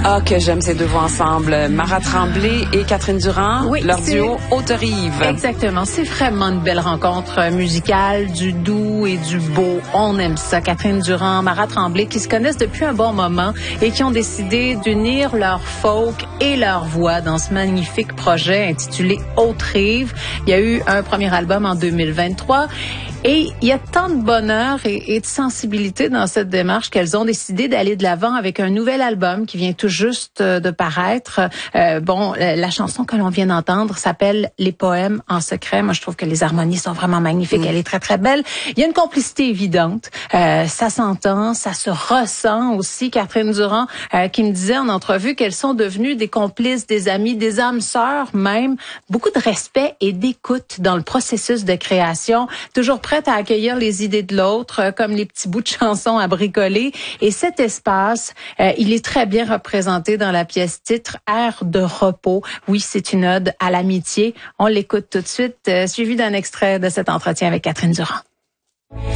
Ah, que j'aime ces deux voix ensemble. Mara Tremblay et Catherine Durand, oui, leur duo Haute-Rive. Exactement. C'est vraiment une belle rencontre musicale, du doux et du beau. On aime ça. Catherine Durand, Mara Tremblay, qui se connaissent depuis un bon moment et qui ont décidé d'unir leur folk et leur voix dans ce magnifique projet intitulé Haute-Rive. Il y a eu un premier album en 2023. Et il y a tant de bonheur et de sensibilité dans cette démarche qu'elles ont décidé d'aller de l'avant avec un nouvel album qui vient tout juste de paraître. La chanson que l'on vient d'entendre s'appelle Les poèmes en secret. Moi, je trouve que les harmonies sont vraiment magnifiques. Elle est très, très belle. Il y a une complicité évidente. Ça s'entend, ça se ressent aussi. Catherine Durand qui me disait en entrevue qu'elles sont devenues des complices, des amis, des âmes sœurs même. Beaucoup de respect et d'écoute dans le processus de création. Toujours prête à accueillir les idées de l'autre, comme les petits bouts de chansons à bricoler. Et cet espace, il est très bien représenté dans la pièce titre Air de repos. Oui, c'est une ode à l'amitié. On l'écoute tout de suite, suivi d'un extrait de cet entretien avec Catherine Durand.